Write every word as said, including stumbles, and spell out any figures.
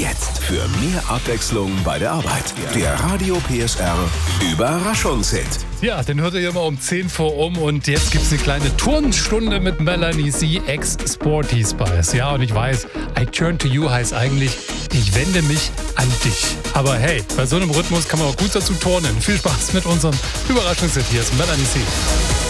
jetzt für mehr Abwechslung bei der Arbeit. Der Radio P S R Überraschungshit. Ja, den hört ihr immer um zehn vor um und jetzt gibt's eine kleine Turnstunde mit Melanie C. ex Sporty Spice. Ja, und ich weiß, I turn to you heißt eigentlich, ich wende mich an dich. Aber hey, bei so einem Rhythmus kann man auch gut dazu turnen. Viel Spaß mit unserem Überraschungshit. Hier ist Melanie C.